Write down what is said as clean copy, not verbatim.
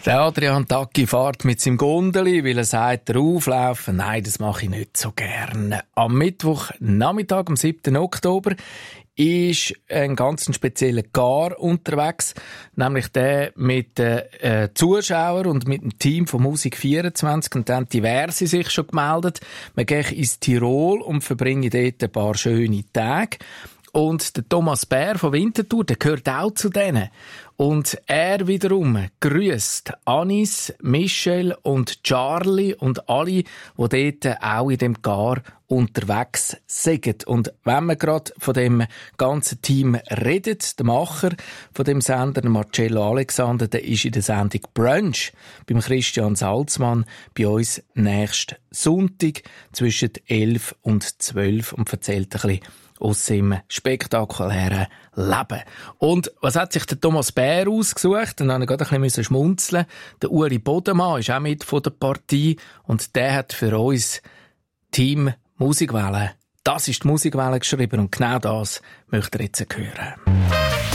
Der Adrian Tacchi fährt mit seinem Gondeli, weil er sagt, der Auflaufen, nein, das mache ich nicht so gerne. Am Mittwochnachmittag, am 7. Oktober, ist ein ganz spezieller Gar unterwegs, nämlich der mit den Zuschauern und mit dem Team von Musik 24, und dann diverse sich schon gemeldet. Man geht ins Tirol und verbringt dort ein paar schöne Tage. Und der Thomas Bär von Winterthur, der gehört auch zu denen. Und er wiederum grüßt Anis, Michel und Charlie und alle, die dort auch in dem Gar unterwegs sind. Und wenn wir gerade von dem ganzen Team reden, der Macher von dem Sender, Marcello Alexander, der ist in der Sendung Brunch beim Christian Salzmann bei uns nächsten Sonntag zwischen 11 und 12 und erzählt ein bisschen aus seinem spektakulären Leben. Und was hat sich der Thomas Bär ausgesucht? Dann musste ich gerade ein bisschen schmunzeln. Der Uri Bodemann ist auch mit von der Partie und der hat für uns Team Musikwelle. Das ist die Musikwelle geschrieben und genau das möchte ihr jetzt hören.